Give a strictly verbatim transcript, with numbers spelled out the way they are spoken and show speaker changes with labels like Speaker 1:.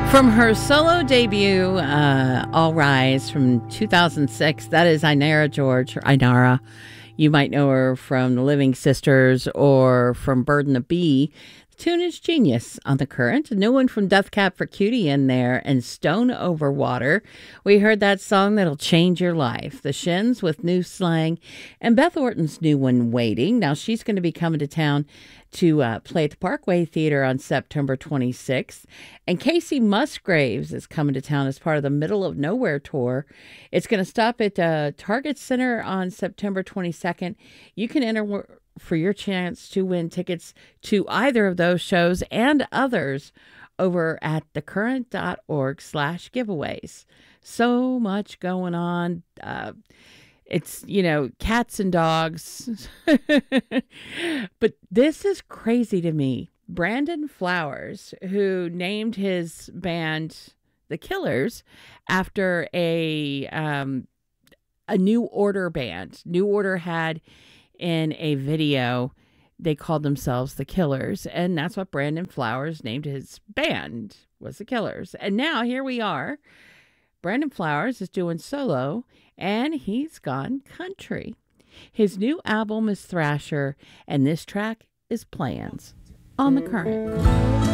Speaker 1: From her solo debut, uh, All Rise from two thousand six, that is Inara George, or Inara. You might know her from The Living Sisters or from Bird and the Bee. The tune is genius on The Current. A new one from Death Cab for Cutie in there, and Stone Over Water. We heard that song that'll change your life. The Shins with New Slang, and Beth Orton's new one, Waiting. Now she's going to be coming to town to uh, play at the Parkway Theater on September twenty-sixth. And Casey Musgraves is coming to town as part of the Middle of Nowhere tour. It's going to stop at uh, Target Center on September twenty-second. You can enter for your chance to win tickets to either of those shows and others over at thecurrent.org slash giveaways. So much going on. Uh, It's, you know, cats and dogs. But this is crazy to me. Brandon Flowers, who named his band The Killers after a um, a New Order band. New Order had in a video, they called themselves The Killers. And that's what Brandon Flowers named his band, was The Killers. And now here we are. Brandon Flowers is doing solo, and he's gone country. His new album is Thrasher, and this track is Plans on The Current.